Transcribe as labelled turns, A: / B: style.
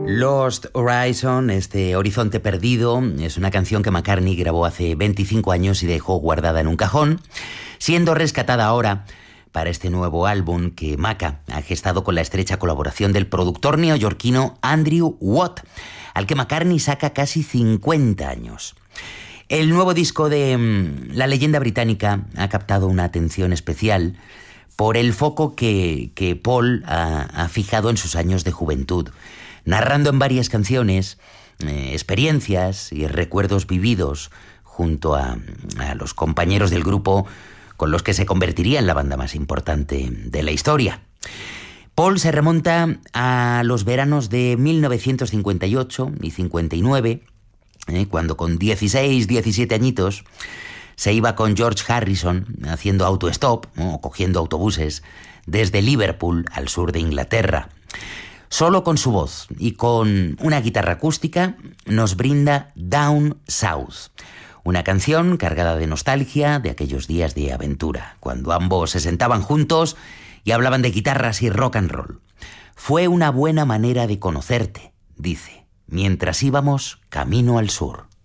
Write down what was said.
A: Lost Horizon, este horizonte perdido, es una canción que McCartney grabó hace 25 años y dejó guardada en un cajón, siendo rescatada ahora para este nuevo álbum que Macca ha gestado con la estrecha colaboración del productor neoyorquino Andrew Watt, al que McCartney saca casi 50 años. El nuevo disco de la leyenda británica ha captado una atención especial por el foco que Paul ha fijado en sus años de juventud, narrando en varias canciones experiencias y recuerdos vividos junto a los compañeros del grupo con los que se convertiría en la banda más importante de la historia. Paul se remonta a los veranos de 1958 y 59, cuando con 16, 17 añitos se iba con George Harrison haciendo autostop o cogiendo autobuses desde Liverpool al sur de Inglaterra. Solo con su voz y con una guitarra acústica nos brinda Down South, una canción cargada de nostalgia de aquellos días de aventura, cuando ambos se sentaban juntos y hablaban de guitarras y rock and roll. Fue una buena manera de conocerte, dice, mientras íbamos camino al sur.